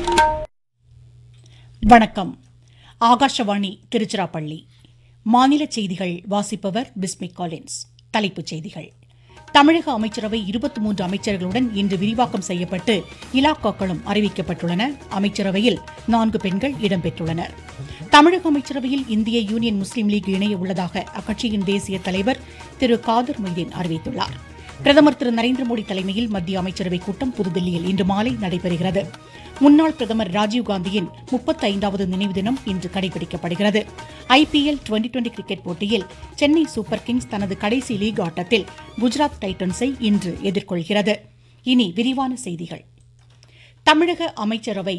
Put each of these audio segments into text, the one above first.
வணக்கம். ஆகாஷவாணி திருச்சிராப்பள்ளி. மாநில செய்திகள் வாசிப்பவர் பிஸ்மிக் காலின்ஸ். தலைப்புச் செய்திகள். தமிழக அமைச்சரவை 23 அமைச்சர்களுடன் இன்று விரிவாக்கம் செய்யப்பட்டு இலாக்காக்களும் அறிவிக்கப்பட்டுள்ளன. அமைச்சரவையில் 4 பெண்கள் இடம்பெற்றுள்ளனர். தமிழக அமைச்சரவையில் இந்திய யூனியன் முஸ்லீம் லீக் இணைய உள்ளதாக அக்கட்சியின் தேசிய தலைவர் திரு காதர் மொய்தீன் அறிவித்துள்ளார். பிரதமர் திரு நரேந்திர மோடி தலைமையில் மத்திய அமைச்சரவைக் கூட்டம் புதுதில்லியில் இன்று மாலை நடைபெறுகிறது. முன்னாள் பிரதமர் ராஜீவ்காந்தியின் 35வது நினைவு தினம் இன்று கடைபிடிக்கப்படுகிறது. IPL டுவெண்டி கிரிக்கெட் போட்டியில் சென்னை சூப்பர் கிங்ஸ் தனது கடைசி லீக் ஆட்டத்தில் குஜராத் டைட்டன்ஸை இன்று எதிர்கொள்கிறது. இனி விரிவான செய்திகள். தமிழக அமைச்சரவை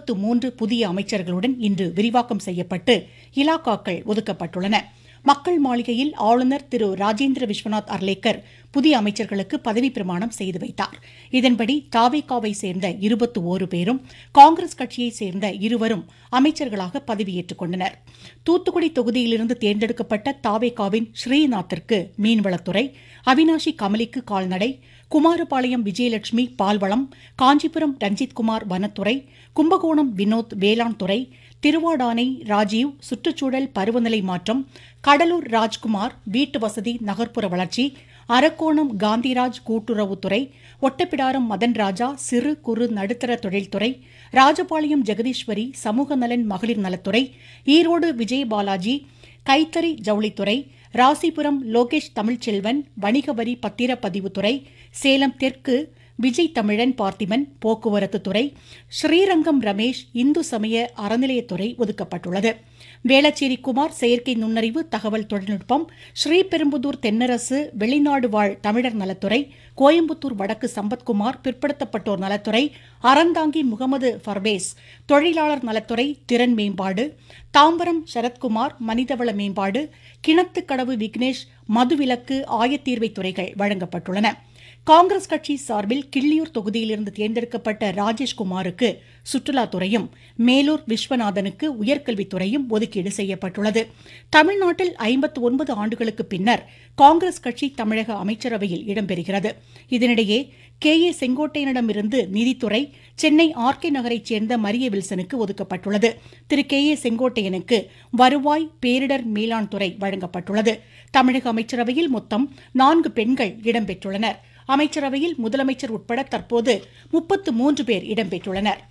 23 புதிய அமைச்சர்களுடன் இன்று விரிவாக்கம் செய்யப்பட்டு இலாக்காக்கள் ஒதுக்கப்பட்டுள்ளன. மக்கள் மாளிகையில் ஆளுநர் திரு ராஜேந்திர விஸ்வநாத் அர்லேக்கர் புதிய அமைச்சர்களுக்கு பதவி பிரமாணம் செய்து வைத்தார். இதன்படி தாவேகாவை சேர்ந்த 21 பேரும் காங்கிரஸ் கட்சியைச் சேர்ந்த 2 அமைச்சர்களாக பதவியேற்றுக் கொண்டனர். தூத்துக்குடி தொகுதியிலிருந்து தேர்ந்தெடுக்கப்பட்ட தாவேகாவின் ஸ்ரீநாத்திற்கு மீன்வளத்துறை, அவினாஷி கமலிக்கு கால்நடை, குமாரபாளையம் விஜயலட்சுமி பால்வளம், காஞ்சிபுரம் ரஞ்சித்குமார் வனத்துறை, கும்பகோணம் வினோத் வேளாண் துறை, திருவாடானை ராஜீவ் சுற்றுச்சூழல் பருவநிலை மாற்றம், கடலூர் ராஜ்குமார் வீட்டு வசதி நகர்ப்புற வளர்ச்சி, அரக்கோணம் காந்திராஜ் கூட்டுறவுத்துறை, ஒட்டப்பிடாரம் மதன் ராஜா சிறு குறு நடுத்தர தொழில்துறை, ராஜபாளையம் ஜெகதீஸ்வரி சமூக நலன் மகளிர் நலத்துறை, ஈரோடு விஜயபாலாஜி கைத்தறி ஜவுளித்துறை, ராசிபுரம் லோகேஷ் தமிழ்ச்செல்வன் வணிக வரி பத்திரப்பதிவுத்துறை, சேலம் தெற்கு விஜய் தமிழன் பார்த்திபன் போக்குவரத்து துறை, ஸ்ரீரங்கம் ரமேஷ் இந்து சமய அறநிலையத்துறை ஒதுக்கப்பட்டுள்ளது. வேளச்சேரி குமார் செயற்கை நுண்ணறிவு தகவல் தொழில்நுட்பம், ஸ்ரீபெரும்புதூர் தென்னரசு வெளிநாடு வாழ் தமிழர் நலத்துறை, கோயம்புத்தூர் வடக்கு சம்பத்குமார் பிற்படுத்தப்பட்டோர் நலத்துறை, அறந்தாங்கி முகமது ஃபர்வேஸ் தொழிலாளர் நலத்துறை திறன் மேம்பாடு, தாம்பரம் சரத்குமார் மனிதவள மேம்பாடு, கிணத்துக்கடவு விக்னேஷ் மதுவிலக்கு ஆயத்தீர்வை துறைகள் வழங்கப்பட்டுள்ளன. காங்கிரஸ் கட்சி சார்பில் கிள்ளியூர் தொகுதியிலிருந்து தேர்ந்தெடுக்கப்பட்ட ராஜேஷ்குமாருக்கு சுற்றுலாத்துறையும், மேலூர் விஸ்வநாதனுக்கு உயர்கல்வித்துறையும் ஒதுக்கீடு செய்யப்பட்டுள்ளது. தமிழ்நாட்டில் 59 ஆண்டுகளுக்கு பின்னர் காங்கிரஸ் கட்சி தமிழக அமைச்சரவையில் இடம்பெறுகிறது. இதனிடையே செங்கோட்டையனிடமிருந்து நிதித்துறை சென்னை RK நகரைச் சேர்ந்த மரிய வில்சனுக்கு ஒதுக்கப்பட்டுள்ளது. திரு செங்கோட்டையனுக்கு வருவாய் பேரிடர் மேலாண் துறை வழங்கப்பட்டுள்ளது. தமிழக அமைச்சரவையில் மொத்தம் 4 பெண்கள் இடம்பெற்றுள்ளனர். அமைச்சரவையில் முதலமைச்சர் உட்பட தற்போது 33 பேர் இடம்பெற்றுள்ளனர்.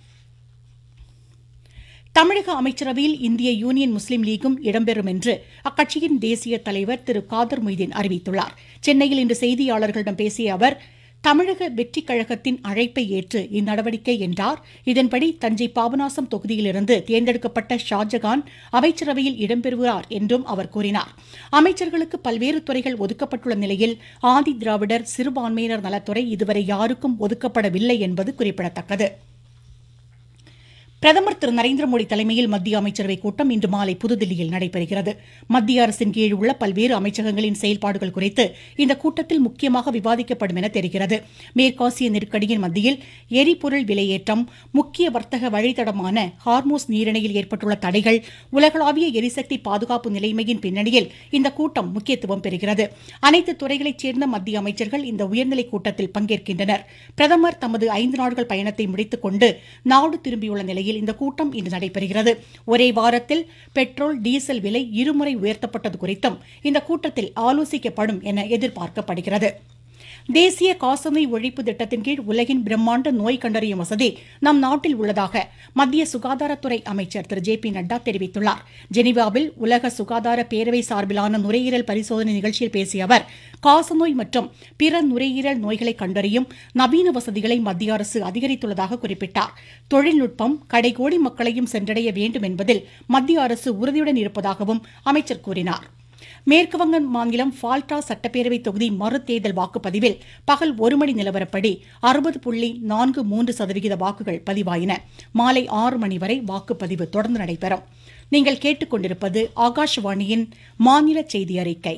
தமிழக அமைச்சரவையில் இந்திய யூனியன் முஸ்லீம் லீகும் இடம்பெறும் என்று அக்கட்சியின் தேசிய தலைவர் திரு காதர் மொய்தீன் அறிவித்துள்ளார். சென்னையில் இன்று செய்தியாளர்களிடம் பேசிய அவர், தமிழக வெற்றிக் கழகத்தின் அழைப்பை ஏற்று இந்நடவடிக்கை என்றார். இதன்படி தஞ்சை பாபநாசம் தொகுதியிலிருந்து தேர்ந்தெடுக்கப்பட்ட ஷாஜகான் அமைச்சரவையில் இடம்பெறுகிறார் என்றும் அவர் கூறினார். அமைச்சர்களுக்கு பல்வேறு துறைகள் ஒதுக்கப்பட்டுள்ள நிலையில் ஆதி திராவிடர் சிறுபான்மையினர் நலத்துறை இதுவரை யாருக்கும் ஒதுக்கப்படவில்லை என்பது குறிப்பிடத்தக்கது. பிரதமர் திரு நரேந்திர மோடி தலைமையில் மத்திய அமைச்சரவைக் கூட்டம் இன்று மாலை புதுதில்லியில் நடைபெறுகிறது. மத்திய அரசின் கீழ் உள்ள பல்வேறு அமைச்சகங்களின் செயல்பாடுகள் குறித்து இந்த கூட்டத்தில் முக்கியமாக விவாதிக்கப்படும் என தெரிகிறது. மேற்காசிய நெருக்கடியின் மத்தியில் எரிபொருள் விலையேற்றம், முக்கிய வர்த்தக வழித்தடமான ஹார்மோஸ் நீரிணையில் ஏற்பட்டுள்ள தடைகள், உலகளாவிய எரிசக்தி பாதுகாப்பு நிலைமையின் பின்னணியில் இந்த கூட்டம் முக்கியத்துவம் பெறுகிறது. அனைத்து துறைகளைச் சேர்ந்த மத்திய அமைச்சர்கள் இந்த உயர்நிலைக் கூட்டத்தில் பங்கேற்கின்றனர். பிரதமர் தமது 5 நாட்கள் பயணத்தை முடித்துக் கொண்டு நாடு திரும்பியுள்ள நிலையில் இந்த கூட்டம் இன்று நடைபெறுகிறது. ஒரே வாரத்தில் பெட்ரோல் டீசல் விலை 2 முறை உயர்த்தப்பட்டது குறித்தும் இந்த கூட்டத்தில் ஆலோசிக்கப்படும் என எதிர்பார்க்கப்படுகிறது. தேசிய காசநோய் ஒழிப்பு திட்டத்தின் கீழ் உலகின் பிரம்மாண்ட நோய் கண்டறியும் வசதி நம் நாட்டில் உள்ளதாக மத்திய சுகாதாரத்துறை அமைச்சர் திரு JP நட்டா தெரிவித்துள்ளார். ஜெனீவாவில் உலக சுகாதார பேரவை சார்பிலான நுரையீரல் பரிசோதனை நிகழ்ச்சியில் பேசிய அவர், காசநோய் மற்றும் பிற நுரையீரல் நோய்களை கண்டறியும் நவீன வசதிகளை மத்திய அரசு அதிகரித்துள்ளதாக குறிப்பிட்டார். தொழில்நுட்பம் கடைகோடி மக்களையும் சென்றடைய வேண்டும் என்பதில் மத்திய அரசு உறுதியுடன் இருப்பதாகவும் அமைச்சர் கூறினார். மேற்குவங்க மாநிலம் ஃபால்டா சட்டப்பேரவை தொகுதி மறுதேர்தல் வாக்குப்பதிவில் பகல் 1 மணி நிலவரப்படி 60.43% வாக்குகள் பதிவாயின. மாலை 6 மணி வரை வாக்குப்பதிவு தொடர்ந்து நடைபெறும். நீங்கள் கேட்டுக்கொண்டிருப்பது ஆகாஷவாணியின் மாநில செய்தி அறிக்கை.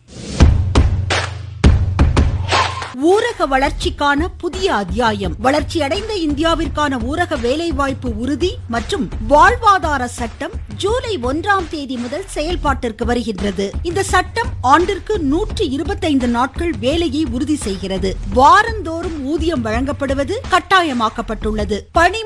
ஊரக வளர்ச்சிக்கான புதிய அத்தியாயம். வளர்ச்சியடைந்த இந்தியாவிற்கான ஊரக வேலைவாய்ப்பு உறுதி மற்றும் வாழ்வாதார சட்டம் ஜூலை 1ஆம் தேதி முதல் செயல்பாட்டிற்கு வருகின்றது. இந்த சட்டம் ஆண்டிற்கு 125 நாட்கள் வேலையை உறுதி செய்கிறது. வாரந்தோறும் ஊதியம் வழங்கப்படுவது கட்டாயமாக்கப்பட்டுள்ளது. பணி